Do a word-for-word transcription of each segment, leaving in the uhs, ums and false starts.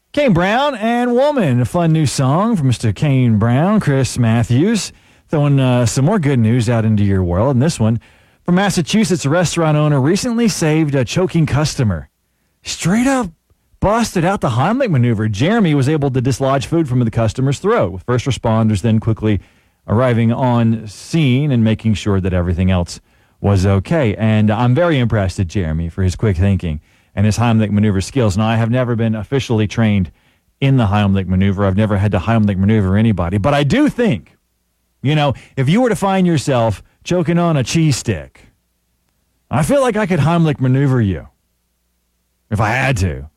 Kane Brown and Woman, a fun new song from Mister Kane Brown, Chris Matthews, throwing uh, some more good news out into your world. And this one from Massachusetts, a restaurant owner recently saved a choking customer. Straight up busted out the Heimlich maneuver. Jeremy was able to dislodge food from the customer's throat, with first responders then quickly arriving on scene and making sure that everything else was okay. And I'm very impressed at Jeremy for his quick thinking and his Heimlich maneuver skills. Now, I have never been officially trained in the Heimlich maneuver. I've never had to Heimlich maneuver anybody. But I do think, you know, if you were to find yourself choking on a cheese stick, I feel like I could Heimlich maneuver you if I had to.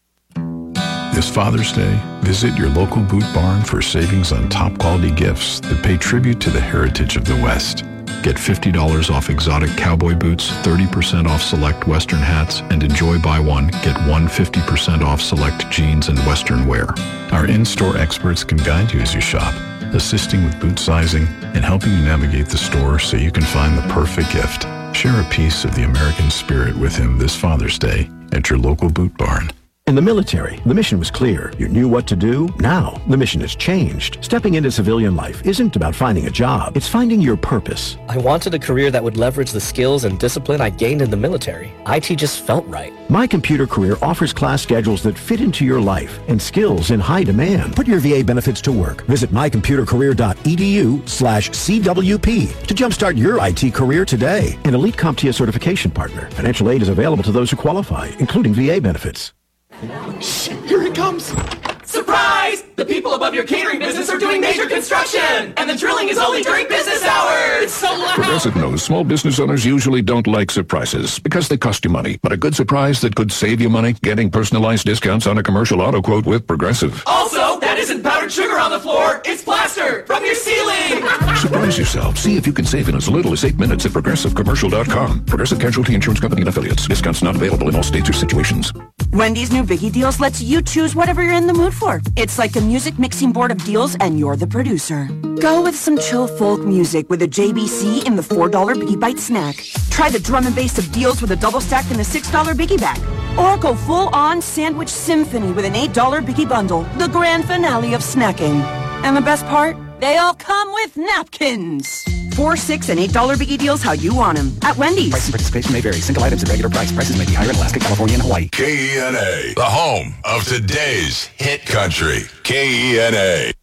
This Father's Day, visit your local Boot Barn for savings on top-quality gifts that pay tribute to the heritage of the West. Get fifty dollars off exotic cowboy boots, thirty percent off select Western hats, and enjoy buy one, get one fifty percent off select jeans and Western wear. Our in-store experts can guide you as you shop, assisting with boot sizing and helping you navigate the store so you can find the perfect gift. Share a piece of the American spirit with him this Father's Day at your local Boot Barn. In the military, the mission was clear. You knew what to do. Now, the mission has changed. Stepping into civilian life isn't about finding a job. It's finding your purpose. I wanted a career that would leverage the skills and discipline I gained in the military. I T just felt right. My Computer Career offers class schedules that fit into your life and skills in high demand. Put your V A benefits to work. Visit mycomputercareer.edu slash CWP to jumpstart your I T career today. An Elite CompTIA certification partner. Financial aid is available to those who qualify, including V A benefits. Shit, here it comes! Surprise! The people above your catering business are doing major construction! And the drilling is only during business hours! It's so loud! Progressive knows small business owners usually don't like surprises because they cost you money. But a good surprise that could save you money, getting personalized discounts on a commercial auto quote with Progressive. Also, that isn't powdered sugar on the floor, it's plaster from your ceiling! Surprise yourself. See if you can save in as little as eight minutes at progressive commercial dot com. Progressive Casualty Insurance Company and Affiliates. Discounts not available in all states or situations. Wendy's new Biggie Deals lets you choose whatever you're in the mood for. It's like a music mixing board of deals, and you're the producer. Go with some chill folk music with a J B C in the four dollar Biggie Bite snack. Try the drum and bass of deals with a double stack in the six dollar Biggie Bag. Or go full-on sandwich symphony with an eight dollar Biggie Bundle, the grand finale of snacking. And the best part? They all come with napkins. Four, six, and eight dollar Biggie Deals how you want them at Wendy's. Price and participation may vary. Single items at regular price. Prices may be higher in Alaska, California, and Hawaii. K E N A, the home of today's hit country. K E N A.